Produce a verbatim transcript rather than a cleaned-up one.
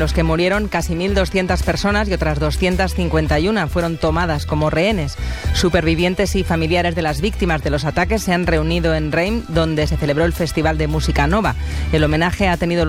los que murieron casi mil doscientas personas y otras doscientas cincuenta y una fueron tomadas como rehenes. Supervivientes y familiares de las víctimas de los ataques se han reunido en Reims, donde se celebró el Festival de Música Nova. El homenaje ha tenido